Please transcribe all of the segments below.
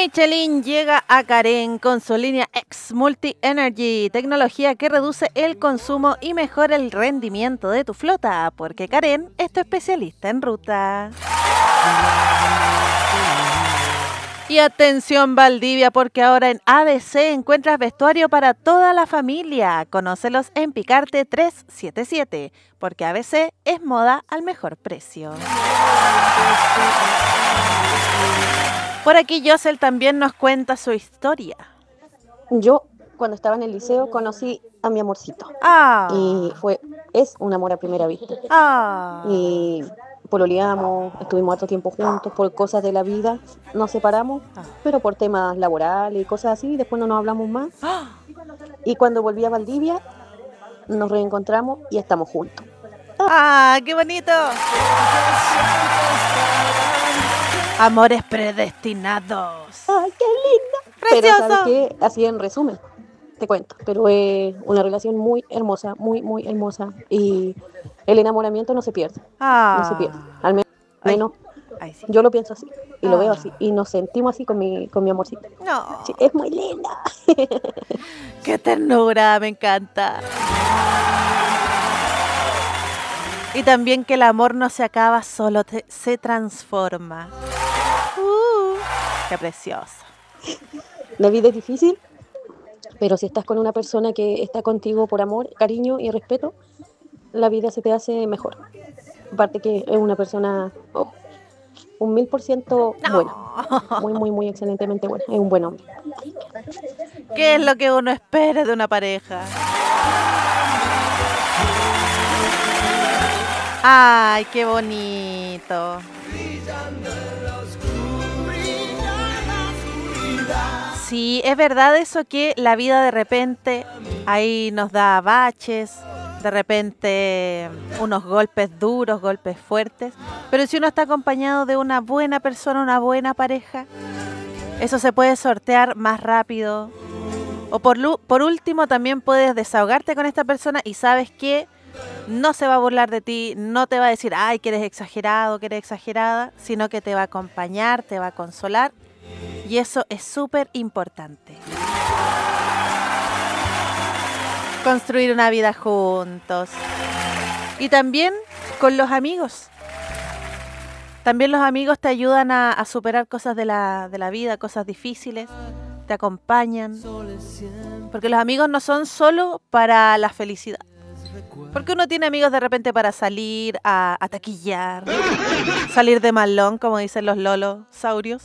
Michelin llega a Karen con su línea X Multi Energy, tecnología que reduce el consumo y mejora el rendimiento de tu flota, porque Karen es tu especialista en ruta. Y atención Valdivia, porque ahora en ABC encuentras vestuario para toda la familia. Conócelos en Picarte 377, porque ABC es moda al mejor precio. Por aquí Yosel también nos cuenta su historia. Yo, cuando estaba en el liceo, conocí a mi amorcito. Y es un amor a primera vista. Y pololeamos, estuvimos harto tiempo juntos, por cosas de la vida nos separamos, pero por temas laborales y cosas así, después no nos hablamos más. Y cuando volví a Valdivia, nos reencontramos y estamos juntos. ¡Ah, qué bonito! Amores predestinados. ¡Ay, qué linda! ¡Precioso! Pero ¿sabes qué? Así en resumen, te cuento. Pero es una relación muy hermosa, muy, muy hermosa. Y el enamoramiento no se pierde. No se pierde. Al menos sí. yo lo pienso así. Y lo veo así. Y nos sentimos así con mi amorcito. No. Sí, es muy linda. ¡Qué ternura! Me encanta. Y también que el amor no se acaba, solo se transforma. ¡Qué precioso! La vida es difícil, pero si estás con una persona que está contigo por amor, cariño y respeto, la vida se te hace mejor. Aparte que es una persona un 1000% buena. Muy, muy, muy excelentemente buena. Es un buen hombre. ¿Qué es lo que uno espera de una pareja? ¡Ay, qué bonito! Sí, es verdad eso que la vida de repente ahí nos da baches, de repente unos golpes duros, golpes fuertes, pero si uno está acompañado de una buena persona, una buena pareja, eso se puede sortear más rápido. O por último también puedes desahogarte con esta persona y sabes que no se va a burlar de ti, no te va a decir, ay, que eres exagerado, que eres exagerada, sino que te va a acompañar, te va a consolar. Y eso es súper importante. Construir una vida juntos. Y también con los amigos. También los amigos te ayudan a superar cosas de la vida, cosas difíciles. Te acompañan. Porque los amigos no son solo para la felicidad. Porque uno tiene amigos de repente para salir a taquillar, salir de malón, como dicen los lolosaurios.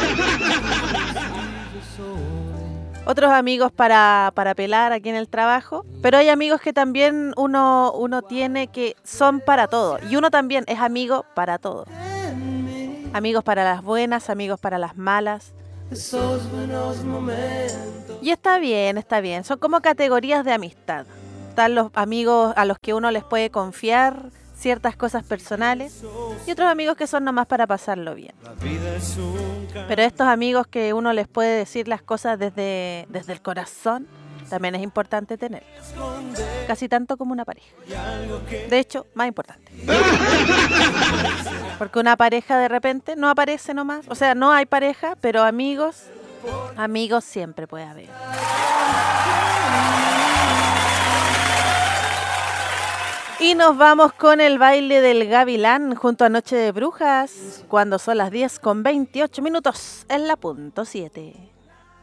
Otros amigos para pelar aquí en el trabajo. Pero hay amigos que también uno tiene que son para todo. Y uno también es amigo para todo. Amigos para las buenas, amigos para las malas. Y está bien. Son como categorías de amistad. Están los amigos a los que uno les puede confiar ciertas cosas personales y otros amigos que son nomás para pasarlo bien. Pero estos amigos que uno les puede decir las cosas desde el corazón, también es importante tenerlos. Casi tanto como una pareja. De hecho, más importante. Porque una pareja de repente no aparece nomás. O sea, no hay pareja, pero amigos siempre puede haber. Y nos vamos con el baile del Gavilán junto a Noche de Brujas, cuando son las 10:28 en la punto 7.